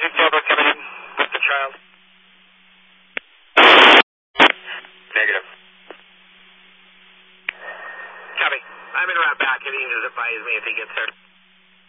Delta coming in with the child. Negative. Copy. I'm in route back if he can just advise me if he gets there.